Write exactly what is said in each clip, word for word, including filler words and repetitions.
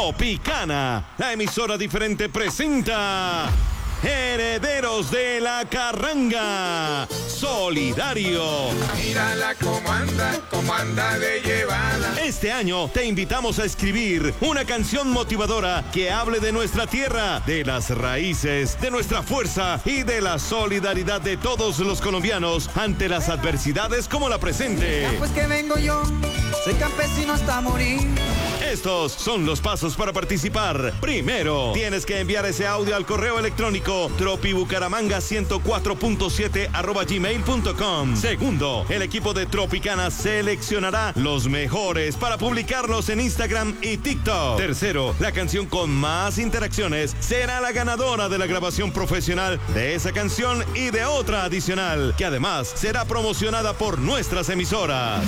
Tropicana, la emisora diferente presenta Herederos de la Carranga, Solidario. Mírala cómo anda, cómo anda de llevada. Este año te invitamos a escribir una canción motivadora que hable de nuestra tierra, de las raíces, de nuestra fuerza y de la solidaridad de todos los colombianos ante las adversidades como la presente. Ya pues que vengo yo, soy campesino hasta morir. Estos son los pasos para participar. Primero, tienes que enviar ese audio al correo electrónico tropibucaramanga ciento cuatro punto siete arroba gmail punto com. Segundo, el equipo de Tropicana seleccionará los mejores para publicarlos en Instagram y TikTok. Tercero, la canción con más interacciones será la ganadora de la grabación profesional de esa canción y de otra adicional, que además será promocionada por nuestras emisoras.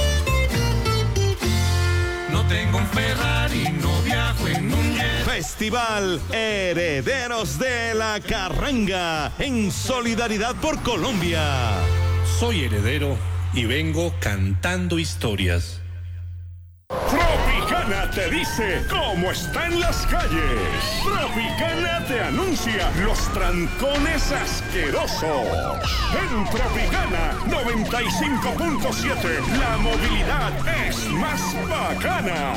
No tengo un Ferrari, no viajo en un jet. Festival Herederos de la Carranga, en solidaridad por Colombia. Soy heredero y vengo cantando historias. Tropicana te dice cómo está en las calles. Tropicana te anuncia los trancones asquerosos. En Tropicana noventa y cinco punto siete, la movilidad es más bacana.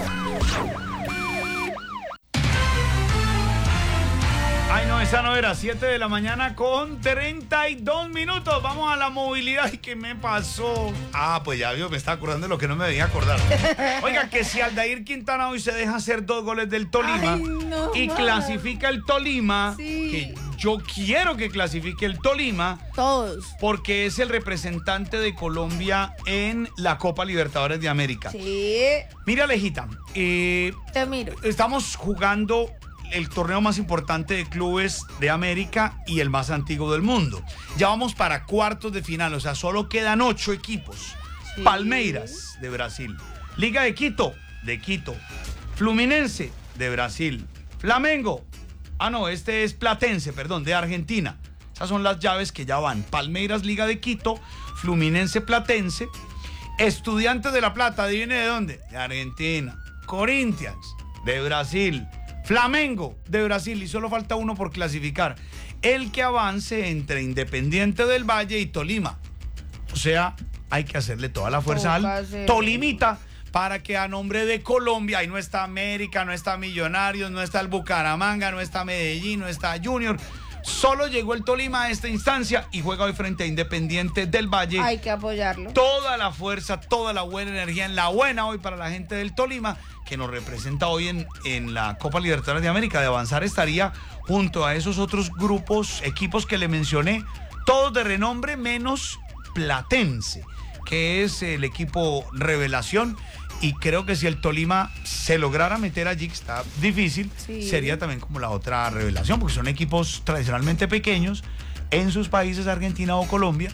Ay, no, esa no era. siete de la mañana con treinta y dos minutos. Vamos a la movilidad. ¿Y qué me pasó? Ah, pues ya vio, me estaba acordando de lo que no me debía acordar. Oiga, que si Aldair Quintana hoy se deja hacer dos goles del Tolima. Ay, no, y man. clasifica el Tolima, Sí. que yo quiero que clasifique el Tolima. Todos. Porque es el representante de Colombia en la Copa Libertadores de América. Sí. Mira, Alejita, eh, Te miro. estamos jugando el torneo más importante de clubes de América y el más antiguo del mundo. Ya vamos para cuartos de final, o sea, solo quedan ocho equipos. Sí. Palmeiras, de Brasil. Liga de Quito, de Quito. Fluminense, de Brasil. Flamengo, ah no, este es Platense, perdón, de Argentina. Esas son las llaves que ya van. Palmeiras, Liga de Quito. Fluminense, Platense. Estudiantes de La Plata, ¿adivine de dónde? De Argentina. Corinthians, de Brasil. Flamengo, de Brasil. Y solo falta uno por clasificar. El que avance entre Independiente del Valle y Tolima. O sea, hay que hacerle toda la fuerza Toca al hacer- Tolimita para que a nombre de Colombia, ahí no está América, no está Millonarios, no está el Bucaramanga, no está Medellín, no está Junior. Solo llegó el Tolima a esta instancia y juega hoy frente a Independiente del Valle. Hay que apoyarlo. Toda la fuerza, toda la buena energía en la buena hoy para la gente del Tolima, que nos representa hoy en, en la Copa Libertadores de América. De avanzar estaría junto a esos otros grupos, equipos que le mencioné, todos de renombre menos Platense, que es el equipo revelación. Y creo que si el Tolima se lograra meter allí, que está difícil, Sí. sería también como la otra revelación, porque son equipos tradicionalmente pequeños en sus países, Argentina o Colombia,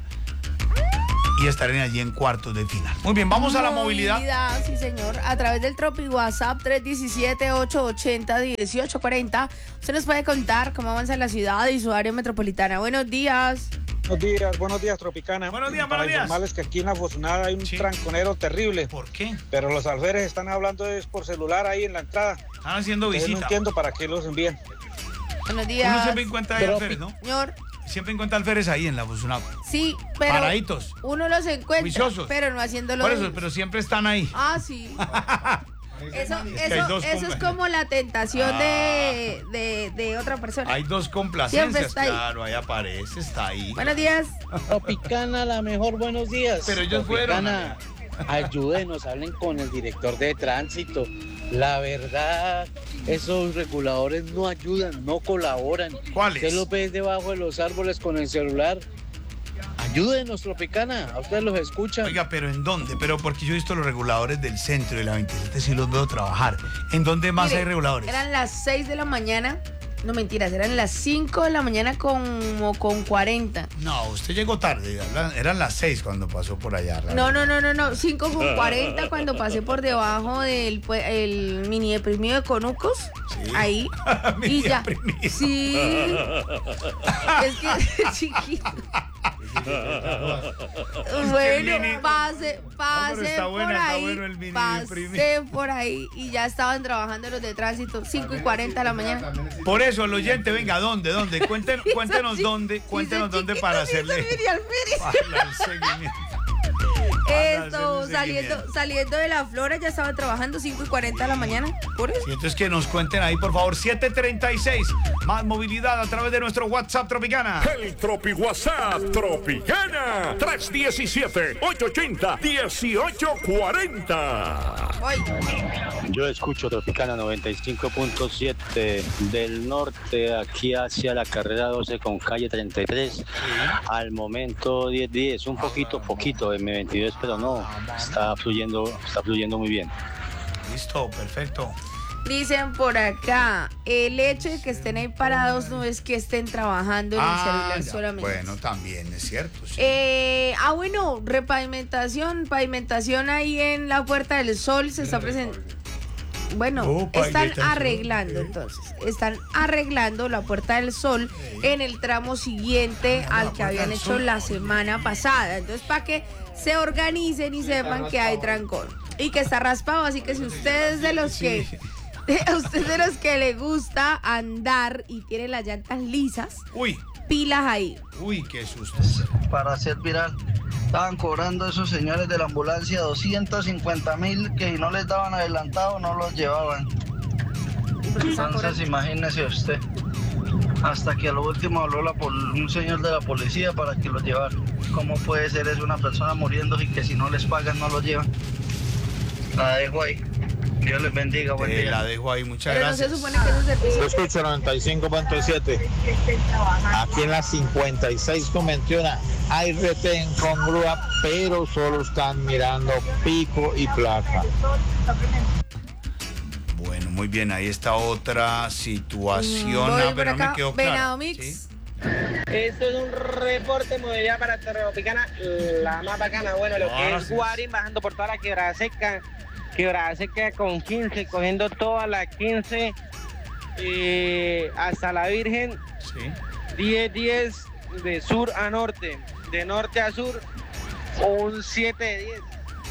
y estarían allí en cuartos de final. Muy bien, vamos a la movilidad. Sí, señor. A través del Tropi WhatsApp tres uno siete, ocho ocho cero, uno ocho cuatro cero. Usted nos puede contar cómo avanza la ciudad y su área metropolitana. Buenos días. Buenos días, buenos días, Tropicana. Buenos días, Para buenos días. informarles que aquí en la Fusionada hay un Sí. tranconero terrible, ¿Por qué? pero los alférez están hablando es por celular ahí en la entrada. Están haciendo Entonces no visita. entiendo para qué los envían. Buenos Uno días. siempre encuentra ahí Pero- alférez, ¿no? Señor. Siempre encuentra alférez ahí en la Fusunapa. Sí, pero Paraditos. uno los encuentra, Juiciosos. pero no haciéndolo. Por eso, pero siempre están ahí. Ah, sí. Eso, que hay eso, dos eso es compa- como la tentación de, de, de otra persona. Hay dos Siempre complacencias, está ahí. claro, ahí aparece, está ahí. Buenos días. Tropicana, la mejor, buenos días. Pero ellos Tropicana, ayúdenos, hablen con el director de tránsito. La verdad, esos reguladores no ayudan, no colaboran. ¿Cuáles? Usted los ve debajo de los árboles con el celular. Ayúdenos, Tropicana, a ustedes los escuchan. Oiga, ¿pero en dónde? Pero porque yo he visto los reguladores del centro de la veintisiete, sí los veo trabajar. ¿En dónde más Mire, hay reguladores? Eran las seis de la mañana. No mentiras, eran las cinco de la mañana como con cuarenta. No, usted llegó tarde, eran- eran las seis cuando pasó por allá. No, no, no, no, no. cinco con cuarenta cuando pasé por debajo del pues, el mini deprimido de Conucos. Sí. Ahí. Mini y ya. deprimido. Sí. Es que chiquito. Bueno, mini- pase, pase está por bueno, está ahí, bueno el mini pase por ahí y ya estaban trabajando los de tránsito, cinco y cuarenta de la mañana. Por eso, el oyente, venga, ¿dónde? ¿Dónde? Cuéntenos, cuéntenos dónde, cuéntenos dónde para hacerle Miri Alfiris. para el seguimiento. Esto, hacerle saliendo, seguimiento. saliendo de la Flora, ya estaban trabajando cinco y cuarenta de la mañana. Por eso. Y entonces que nos cuenten ahí, por favor, siete treinta y seis, más movilidad a través de nuestro WhatsApp Tropicana. El Tropi WhatsApp Tropicana tres uno siete, ocho ocho cero, uno ocho cuatro cero. Ay, Yo escucho Tropicana noventa y cinco punto siete del norte, aquí hacia la carrera doce con calle treinta y tres. Al momento diez diez, un poquito, poquito M veintidós, pero no, está fluyendo, está fluyendo muy bien. Listo, perfecto. dicen por acá, el hecho de que estén ahí parados no es que estén trabajando en el celular ya. solamente. Bueno, también es cierto. Sí. Eh, ah, bueno, repavimentación, pavimentación ahí en la Puerta del Sol se está presentando. Bueno, Oh, están pavimentación, arreglando ok. entonces, están arreglando la Puerta del Sol en el tramo siguiente Ah, la al que Puerta habían del hecho Sol. la semana pasada. Entonces, para que se organicen y sepan que hay trancón y que está raspado, así que si ustedes de los que a usted de los que le gusta andar y tiene las llantas lisas, Uy, pilas ahí. uy, qué susto. Para hacer viral. Estaban cobrando esos señores de la ambulancia doscientos cincuenta mil que si no les daban adelantado no los llevaban. Entonces imagínese usted, hasta que a lo último habló la pol- un señor de la policía para que los llevara. ¿Cómo puede ser eso, una persona muriendo y que si no les pagan no los llevan? La dejo ahí. Dios les bendiga, buen Eh, día. la dejo ahí, muchas Pero no gracias. se supone que ese servicio. Yo escucho noventa y cinco punto siete. Aquí en la cincuenta y seis con veintiuno hay retén con grúa, pero solo están mirando pico y placa. Bueno, muy bien, ahí está otra situación. Voy Ah, por pero no me acá, quedó claro. Venado Mix. ¿Sí? Esto es un reporte de movilidad para Tropicana, la más bacana. Bueno, lo que Ahora es sí. Guarín bajando por toda la quebrada seca, quebrada seca con quince, cogiendo toda la quince eh, hasta la Virgen, Sí. diez diez de sur a norte, de norte a sur, un siete de diez.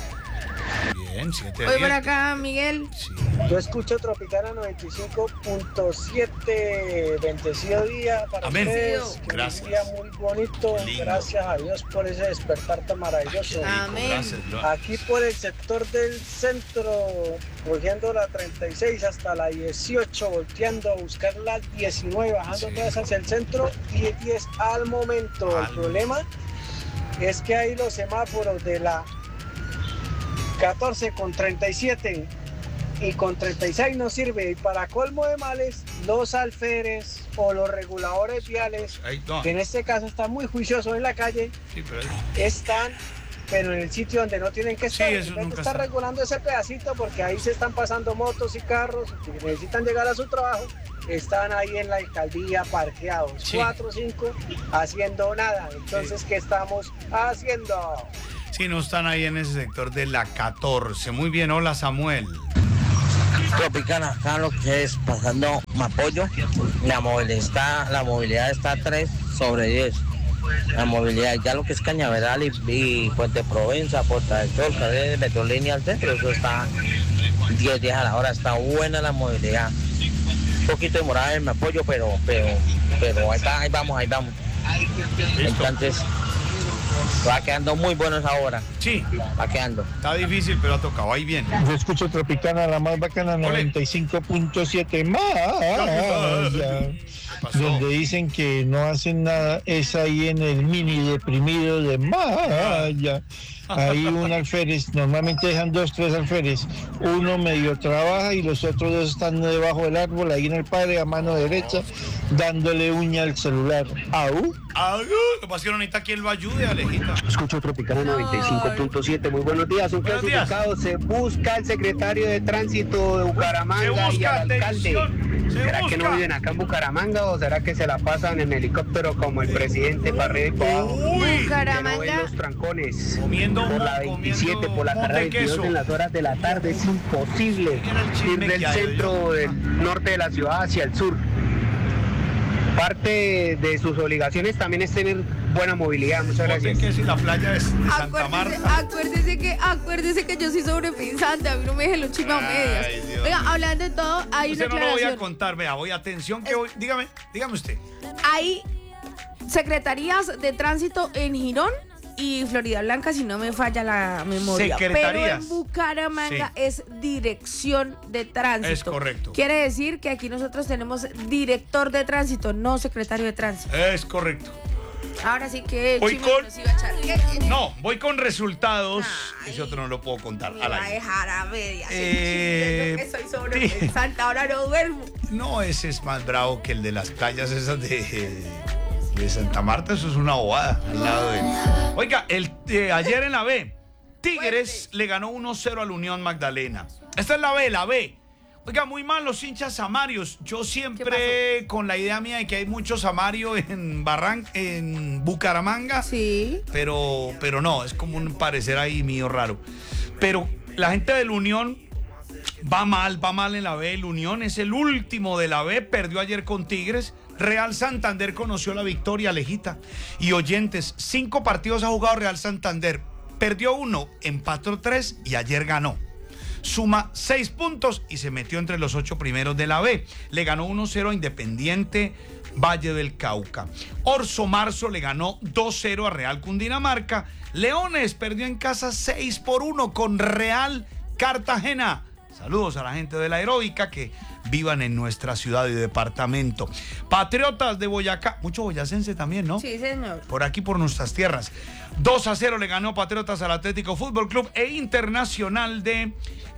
Bien, siete Voy por diez. acá, Miguel. Sí. Yo escucho Tropicana noventa y cinco punto siete, bendecido día para Amén. ustedes, que Gracias. un día muy bonito, Lindo. gracias a Dios por ese despertar tan maravilloso. Amén. Gracias, bro. Aquí por el sector del centro, cogiendo la treinta y seis hasta la dieciocho, volteando a buscar la diecinueve, bajando Sí. todas hacia el centro, diez diez al momento. Al- El problema es que hay los semáforos de la catorce con treinta y siete y con treinta y seis no sirve. Y para colmo de males, los alférez o los reguladores viales, Ahí, no. que en este caso están muy juiciosos en la calle, Sí, pero están, pero en el sitio donde no tienen que Sí, estar. eso En vez de nunca estar está. regulando ese pedacito, porque ahí se están pasando motos y carros que necesitan llegar a su trabajo, están ahí en la alcaldía parqueados, Sí. cuatro o cinco, haciendo nada. Entonces, ¿qué estamos haciendo? sí, no están ahí en ese sector de la catorce. Muy bien, hola Samuel. Tropicana, acá lo que es pasando Mapollo, la movilidad está, la movilidad está tres sobre diez. La movilidad, ya lo que es Cañaveral y, y Puente Provenza, Puerta del Sol, carrera de Metrolínea al centro, eso está diez diez a la hora, está buena la movilidad. Un poquito demorada en mi apoyo, pero, pero, pero ahí, está, ahí vamos, ahí vamos. Listo. Entonces, va quedando muy bueno esa hora, Sí, va quedando. está difícil, pero ha tocado. Ahí bien. Yo escucho Tropicana, la más bacana, noventa y cinco punto siete más. ¿Qué pasó? Donde dicen que no hacen nada es ahí en el mini deprimido de Maya. Ahí un alférez, normalmente dejan dos, tres alférez. Uno medio trabaja y los otros dos están debajo del árbol, ahí en el padre, a mano derecha, dándole uña al celular. ¿Au? Ah, lo pasaron ahorita que él lo ayude, Alejita. Escucho Tropicana noventa y cinco punto siete. Muy buenos días. Un Buenos días. clasificado. Se busca al secretario de Tránsito de Se Bucaramanga y busca, al alcalde. atención, se ¿Será que no busca. viven acá en Bucaramanga o será que se la pasan en helicóptero como el presidente para arriba y para abajo? Uy, Que no ven Bucaramanga. los trancones. comiendo Por la mo- veintisiete, comiendo por la mote carrera de queso. veintidós en las horas de la tarde es imposible Mira el chisme ir del que hay, centro del norte de la ciudad hacia el sur. Parte de sus obligaciones también es tener buena movilidad. Muchas gracias. Que si la playa es de Santa Acuérdese, Marta. acuérdese que, acuérdese que yo soy sobrepensante, a mí no me dejen los chismes a medias. Ay, Dios Oiga, mío. hablando de todo, hay Usted una no lo voy a aclaración. contar, vea, voy, atención que voy, dígame, dígame usted. Hay secretarías de tránsito en Girón y Florida Blanca, si no me falla la memoria. Secretarías. Pero en Bucaramanga Sí. es dirección de tránsito. Es correcto. Quiere decir que aquí nosotros tenemos director de tránsito, no secretario de tránsito. Es correcto. Ahora sí que el Voy chisme con- nos iba a echar. ¿Qué? No, voy con resultados. Ese otro no lo puedo contar. Me al va a aire. dejar a medias. Eh, el chisme, yo que soy sobrepensante, ahora no duermo. No, ese es más bravo que el de las playas esas de, de Santa Marta. Eso es una bobada al lado de. Oiga, el, eh, ayer en la B, Tigres le ganó uno cero al Unión Magdalena. Esta es la B, la B. Oiga, muy mal los hinchas samarios. Yo siempre con la idea mía de que hay muchos samarios en Barran en Bucaramanga. Sí. Pero, pero no, es como un parecer ahí mío raro. Pero la gente del Unión va mal, va mal en la B. El Unión es el último de la B, perdió ayer con Tigres. Real Santander conoció la victoria, Alejita. Y oyentes, cinco partidos ha jugado Real Santander. Perdió uno, empató tres y ayer ganó. Suma seis puntos y se metió entre los ocho primeros de la B. Le ganó uno cero a Independiente Valle del Cauca. Orso Marzo le ganó dos cero a Real Cundinamarca. Leones perdió en casa seis por uno con Real Cartagena. Saludos a la gente de la Aeróbica que vivan en nuestra ciudad y departamento. Patriotas de Boyacá, mucho boyacense también, ¿no? Sí, señor. Por aquí, por nuestras tierras. dos a cero le ganó Patriotas al Atlético Fútbol Club e Internacional de...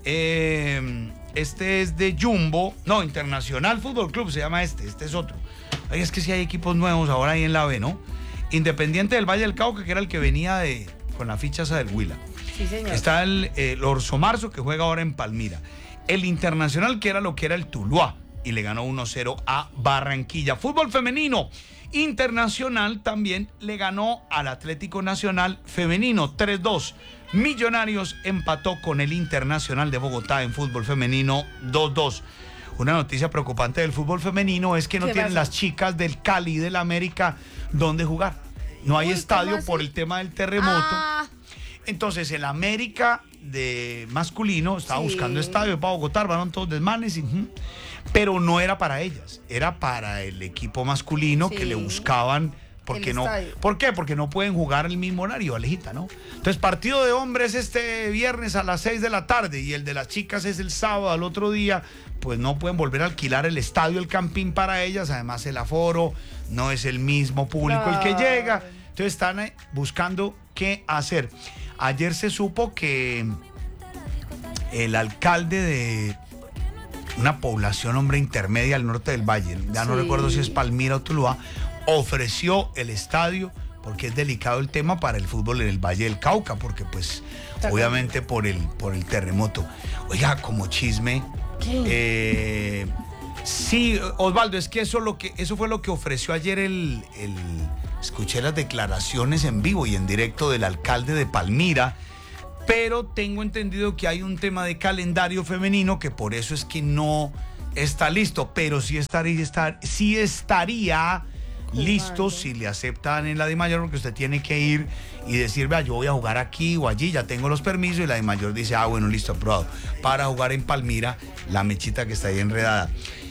eh, este es de Jumbo. No, Internacional Fútbol Club se llama este. Este es otro. Ay, es que sí hay equipos nuevos ahora ahí en la B, ¿no? Independiente del Valle del Cauca, que era el que venía de con la ficha esa del Huila. Sí, señor. Está el, el Orso Marzo, que juega ahora en Palmira. El Internacional, que era lo que era el Tuluá, y le ganó uno cero a Barranquilla. Fútbol femenino. Internacional también le ganó al Atlético Nacional femenino tres dos. Millonarios empató con el Internacional de Bogotá en fútbol femenino dos dos. Una noticia preocupante del fútbol femenino es que no ¿Qué tienen pasa? las chicas del Cali y del América donde jugar. No hay Uy, estadio ¿cómo así? por el tema del terremoto. Ah, Entonces el América de masculino estaba Sí. buscando estadio para Bogotá, van todos desmanes, y, ujú, pero no era para ellas, era para el equipo masculino que Sí. le buscaban. Porque El no, estadio. ¿Por qué? Porque no pueden jugar el mismo horario, Alejita, ¿no? Entonces, partido de hombres este viernes a las seis de la tarde y el de las chicas es el sábado al otro día, pues no pueden volver a alquilar el estadio, el campín para ellas, además el aforo no es el mismo público el que Claro. llega, entonces están eh, buscando qué hacer. Ayer se supo que el alcalde de una población, hombre, intermedia al norte del valle, ya no Sí. recuerdo si es Palmira o Tuluá, ofreció el estadio porque es delicado el tema para el fútbol en el Valle del Cauca, porque pues Está obviamente por el, por el terremoto. Oiga, como chisme, eh, sí, Osvaldo, es que eso, lo que eso fue lo que ofreció ayer el, el... Escuché las declaraciones en vivo y en directo del alcalde de Palmira, pero tengo entendido que hay un tema de calendario femenino que por eso es que no está listo, pero sí estaría, estar, sí estaría listo si le aceptan en la de mayor, porque usted tiene que ir y decir, vea, yo voy a jugar aquí o allí, ya tengo los permisos, y la de mayor dice, ah, bueno, listo, aprobado, para jugar en Palmira, la mechita que está ahí enredada.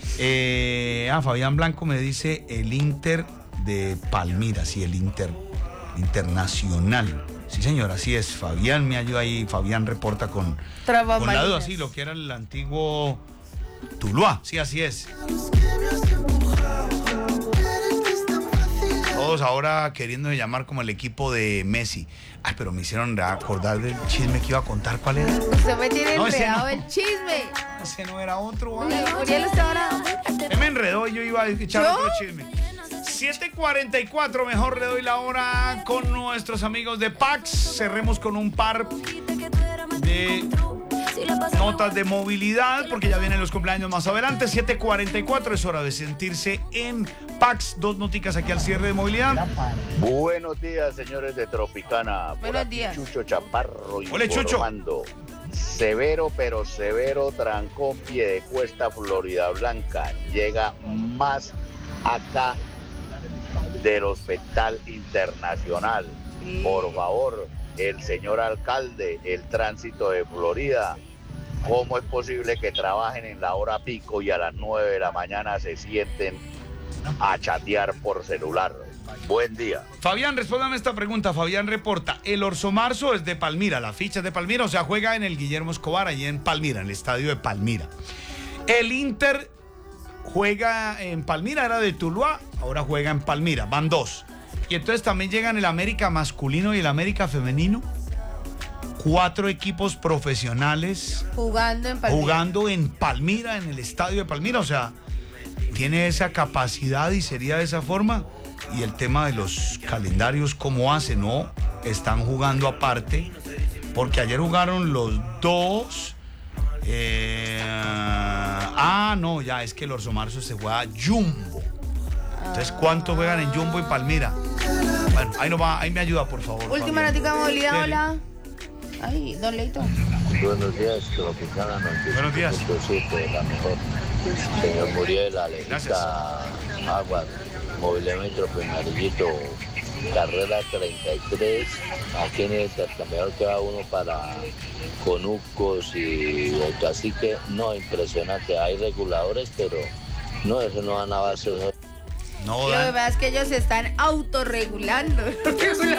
Eh, ah, Fabián Blanco me dice el Inter de Palmira, sí, el Inter Internacional. Sí, señor, así es. Fabián me ayuda ahí, Fabián reporta con, Tras con la bambalinas. duda, sí, lo que era el antiguo Tuluá, sí, así es. Todos ahora queriendo llamar como el equipo de Messi. Ay, pero me hicieron acordar del chisme que iba a contar. ¿Cuál era? Usted me tiene No, ese enredado no. el chisme. Ese no era otro. Uy, ay. Muriel está ahora. Se me enredó y yo iba a echar ¿Yo? otro chisme. siete cuarenta y cuatro, mejor le doy la hora con nuestros amigos de Pax. Cerremos con un par de notas de movilidad, porque ya vienen los cumpleaños más adelante. siete cuarenta y cuatro, es hora de sentirse en Pax. Dos noticas aquí al cierre de movilidad. Buenos días, señores de Tropicana. Por Buenos aquí días. Chucho Chaparro Hola, Chucho. informando. Severo, pero severo trancón pie de cuesta Florida Blanca. Llega más acá del Hospital Internacional. Por favor, el señor alcalde, el tránsito de Florida, ¿cómo es posible que trabajen en la hora pico y a las nueve de la mañana se sienten a chatear por celular? Buen día. Fabián, respóndame esta pregunta. Fabián reporta, el Orso Marzo es de Palmira, la ficha es de Palmira, o sea, juega en el Guillermo Escobar, allí en Palmira, en el estadio de Palmira. El Inter juega en Palmira, era de Tuluá, ahora juega en Palmira, van dos. Y entonces también llegan el América masculino y el América femenino. Cuatro equipos profesionales Jugando en Palmira. jugando en Palmira, en el estadio de Palmira, o sea, tiene esa capacidad y sería de esa forma. Y el tema de los calendarios, ¿cómo hace? No, están jugando aparte, porque ayer jugaron los dos. Eh, ah, no, ya es que el Orso Marzo se juega Jumbo. Entonces, ¿cuánto juegan en Jumbo y Palmira? Bueno, ahí, no va, ahí me ayuda, por favor. Última noticia de movilidad, Dele. hola. Ay, don Leito. Buenos días, Tropicana. Buenos días. La mejor. Señor Muriel, Alejita, Agua, Movilémetro, Penarillito, carrera treinta y tres. Aquí en el intercambiador que va uno para Conucos y el Cacique. No, impresionante. Hay reguladores, pero no, eso no van a base. No, Lo que pasa es que ellos se están autorregulando. Los reguladores